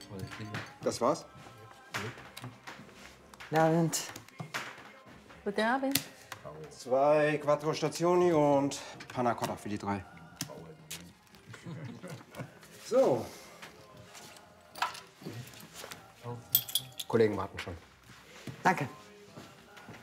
Das war's? Guten Abend. Guten Abend. 2 Quattro Stazioni und Panna Cotta für die 3. So. Kollegen warten schon. Danke.